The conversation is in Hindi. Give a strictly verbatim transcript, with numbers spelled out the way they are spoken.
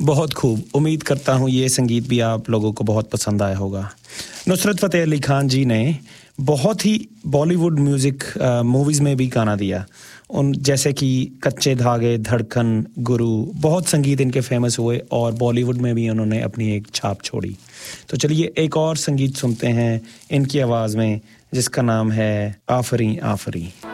बहुत खूब। उम्मीद करता हूँ ये संगीत भी आप लोगों को बहुत पसंद आया होगा। नुसरत फ़तेह अली खान जी ने बहुत ही बॉलीवुड म्यूज़िक मूवीज़ में भी गाना दिया, उन जैसे कि कच्चे धागे, धड़कन, गुरु, बहुत संगीत इनके फेमस हुए और बॉलीवुड में भी उन्होंने अपनी एक छाप छोड़ी। तो चलिए एक और संगीत सुनते हैं इनकी आवाज़ में, जिसका नाम है आफरी आफरी।